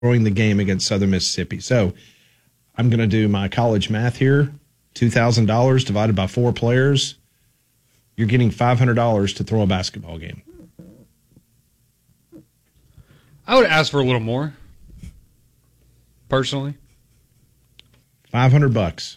throwing the game against Southern Mississippi. So I'm going to do my college math here. $2,000 divided by 4 players. You're getting $500 to throw a basketball game. I would ask for a little more, personally. $500.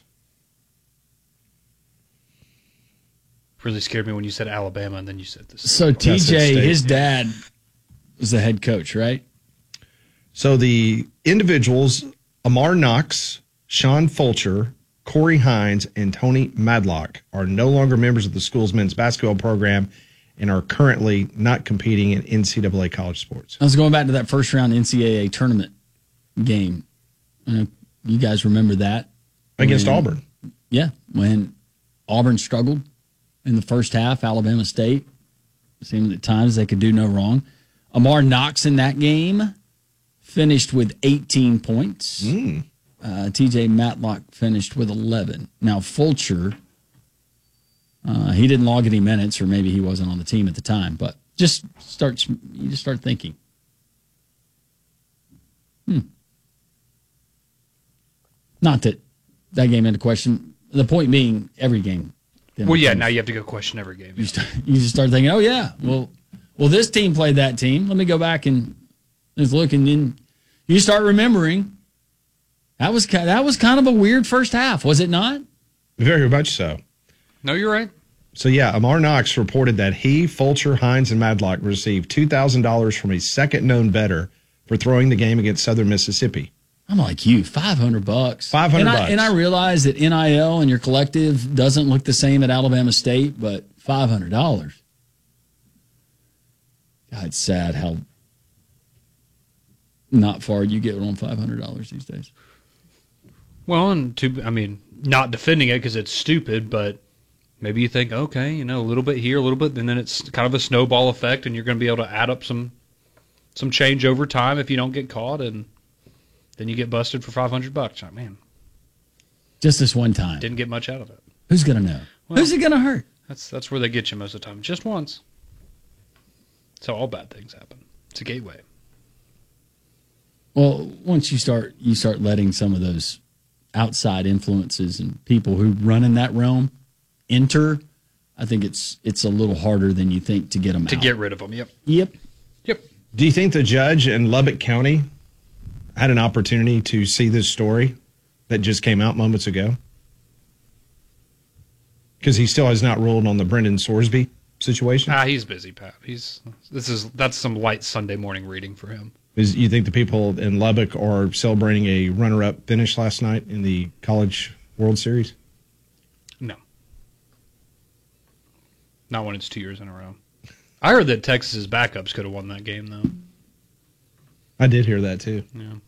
Really scared me when you said Alabama and then you said this. So TJ, his dad was the head coach, right? So the individuals, Amar Knox, Sean Fulcher, Corey Hines, and Tony Madlock, are no longer members of the school's men's basketball program and are currently not competing in NCAA college sports. I was going back to that first round NCAA tournament game. You guys remember that? Against Auburn. Yeah, when Auburn struggled in the first half, Alabama State seemed at times they could do no wrong. Amar Knox in that game finished with 18 points. TJ Matlock finished with 11. Now, Fulcher, he didn't log any minutes, or maybe he wasn't on the team at the time, but you just start thinking. Not that game into question. The point being, every game. Well, yeah, now you have to go question every game. You just start thinking, oh, yeah, well, this team played that team. Let me go back and just look, and then you start remembering that was kind of a weird first half, was it not? Very much so. No, you're right. So, yeah, Amar Knox reported that he, Fulcher, Hines, and Madlock received $2,000 from a second known bettor for throwing the game against Southern Mississippi. I'm like you, $500. $500. And I realize that NIL and your collective doesn't look the same at Alabama State, but $500. God, it's sad how not far you get on $500 these days. Well, not defending it because it's stupid, but maybe you think, okay, a little bit here, a little bit, and then it's kind of a snowball effect, and you're going to be able to add up some change over time if you don't get caught, and then you get busted for $500. Man, just this one time. Didn't get much out of it. Who's going to know? Well, who's it going to hurt? That's where they get you most of the time. Just once. So all bad things happen. It's a gateway. Well, once you start letting some of those outside influences and people who run in that realm enter, I think it's a little harder than you think to get them out. To get rid of them, yep. Yep. Do you think the judge in Lubbock County had an opportunity to see this story that just came out moments ago? Because he still has not ruled on the Brendan Sorsby situation. He's busy, Pat. That's some light Sunday morning reading for him. You think the people in Lubbock are celebrating a runner-up finish last night in the College World Series? No. Not when it's 2 years in a row. I heard that Texas's backups could have won that game, though. I did hear that, too.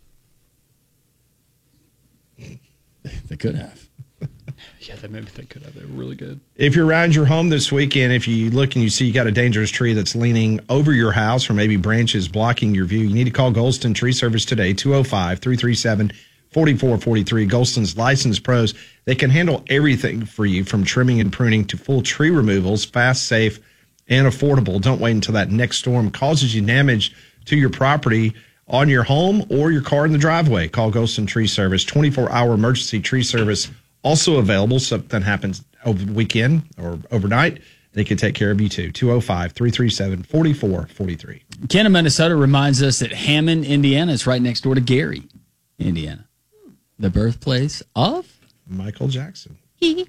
Yeah. They could have. Yeah, maybe they could have. They were really good. If you're around your home this weekend, if you look and you see you got a dangerous tree that's leaning over your house or maybe branches blocking your view, you need to call Golston Tree Service today, 205-337-4443. Golston's licensed pros. They can handle everything for you from trimming and pruning to full tree removals, fast, safe, and affordable. Don't wait until that next storm causes you damage to your property on your home or your car in the driveway. Call Golston Tree Service. 24-hour emergency tree service also available. Something happens over the weekend or overnight, they can take care of you too. 205-337-4443. Ken of Minnesota reminds us that Hammond, Indiana is right next door to Gary, Indiana. The birthplace of Michael Jackson.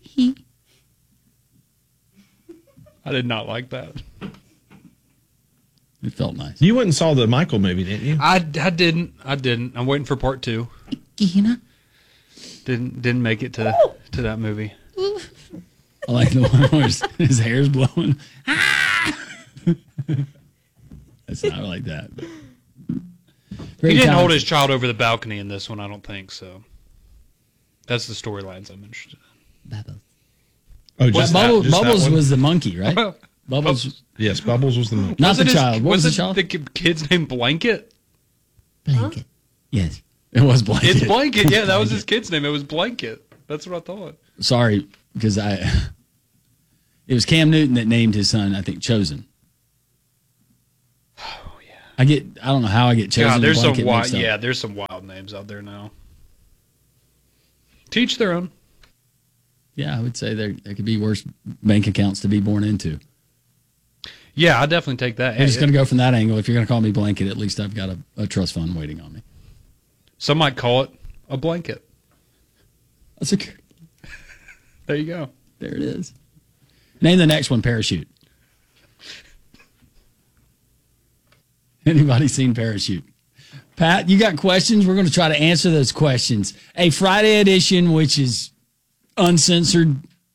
I did not like that. It felt nice. You went and saw the Michael movie, didn't you? I didn't. I'm waiting for part 2. Didn't make it to that movie. I like the one where his hair's blowing. It's not like that. He didn't hold his child over the balcony in this one, I don't think so. That's the storylines I'm interested in. Bubbles was the monkey, right? Bubbles. Yes, Bubbles was the monkey. Not the child. What was the child? The kid's name Blanket? Blanket. Yes. It was Blanket. It's Blanket. Yeah, that was his kid's name. It was Blanket. That's what I thought. Sorry, because it was Cam Newton that named his son, I think, Chosen. Oh, yeah. I don't know how I get chosen. God, there's some wild, mixed up. there's some wild names out there now. Teach their own. Yeah, I would say there could be worse bank accounts to be born into. Yeah, I definitely take that. I'm just going to go from that angle. If you're going to call me Blanket, at least I've got a trust fund waiting on me. Some might call it a blanket. That's a. There you go. There it is. Name the next one, Parachute. Anybody seen Parachute? Pat, you got questions? We're going to try to answer those questions. A Friday edition, which is uncensored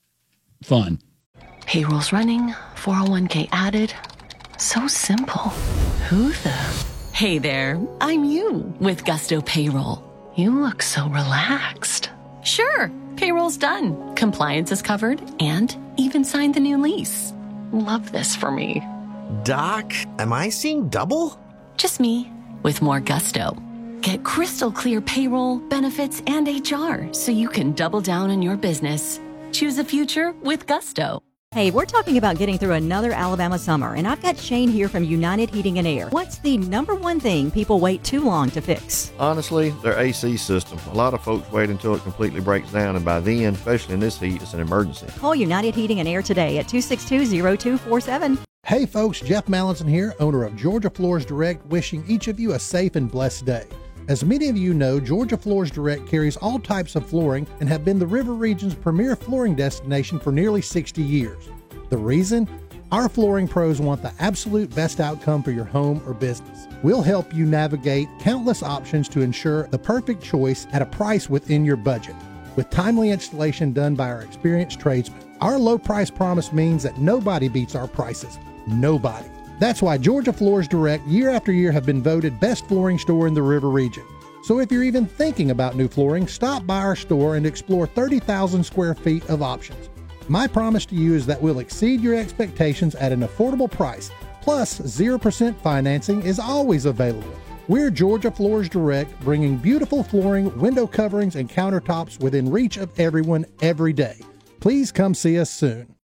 fun. Payroll's running, 401k added. So simple. Who the? Hey there, I'm you with Gusto Payroll. You look so relaxed. Sure, payroll's done. Compliance is covered and even signed the new lease. Love this for me. Doc, am I seeing double? Just me with more gusto. Get crystal clear payroll, benefits, and HR so you can double down on your business. Choose a future with Gusto. Hey, we're talking about getting through another Alabama summer, and I've got Shane here from United Heating and Air. What's the number one thing people wait too long to fix? Honestly, their AC system. A lot of folks wait until it completely breaks down, and by then, especially in this heat, it's an emergency. Call United Heating and Air today at 262-0247. Hey folks, Jeff Mallinson here, owner of Georgia Floors Direct, wishing each of you a safe and blessed day. As many of you know, Georgia Floors Direct carries all types of flooring and have been the River Region's premier flooring destination for nearly 60 years. The reason? Our flooring pros want the absolute best outcome for your home or business. We'll help you navigate countless options to ensure the perfect choice at a price within your budget, with timely installation done by our experienced tradesmen. Our low price promise means that nobody beats our prices. Nobody. That's why Georgia Floors Direct year after year have been voted best flooring store in the River Region. So if you're even thinking about new flooring, stop by our store and explore 30,000 square feet of options. My promise to you is that we'll exceed your expectations at an affordable price, plus 0% financing is always available. We're Georgia Floors Direct, bringing beautiful flooring, window coverings, and countertops within reach of everyone every day. Please come see us soon.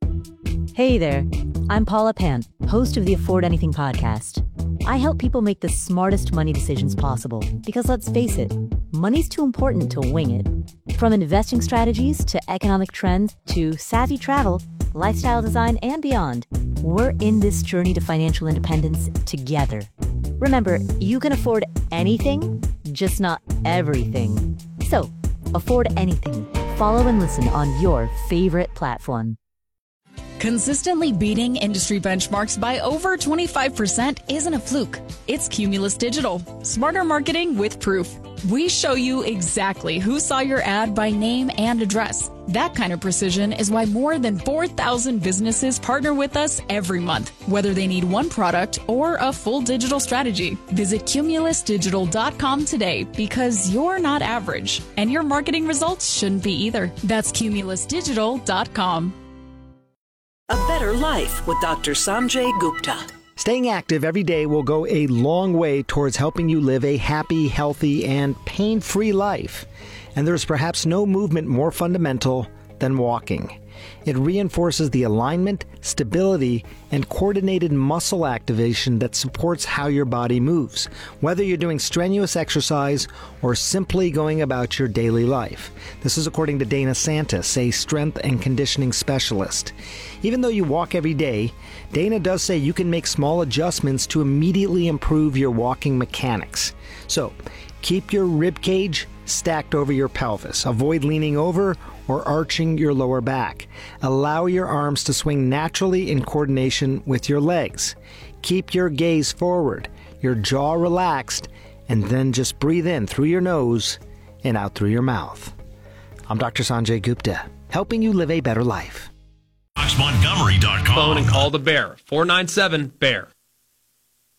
Hey there, I'm Paula Pan, host of the Afford Anything podcast. I help people make the smartest money decisions possible because let's face it, money's too important to wing it. From investing strategies to economic trends to savvy travel, lifestyle design, and beyond, we're in this journey to financial independence together. Remember, you can afford anything, just not everything. So, afford anything. Follow and listen on your favorite platform. Consistently beating industry benchmarks by over 25% isn't a fluke. It's Cumulus Digital. Smarter marketing with proof. We show you exactly who saw your ad by name and address. That kind of precision is why more than 4,000 businesses partner with us every month, whether they need one product or a full digital strategy. Visit cumulusdigital.com today because you're not average, and your marketing results shouldn't be either. That's cumulusdigital.com. A Better Life with Dr. Sanjay Gupta. Staying active every day will go a long way towards helping you live a happy, healthy, and pain-free life. And there's perhaps no movement more fundamental than walking. It reinforces the alignment, stability, and coordinated muscle activation that supports how your body moves, whether you're doing strenuous exercise or simply going about your daily life. This is according to Dana Santis, a strength and conditioning specialist. Even though you walk every day, Dana does say you can make small adjustments to immediately improve your walking mechanics. So, keep your rib cage stacked over your pelvis. Avoid leaning over or arching your lower back. Allow your arms to swing naturally in coordination with your legs. Keep your gaze forward, your jaw relaxed, and then just breathe in through your nose and out through your mouth. I'm Dr. Sanjay Gupta, helping you live a better life. FoxMontgomery.com. Phone and call the Bear, 497-BEAR.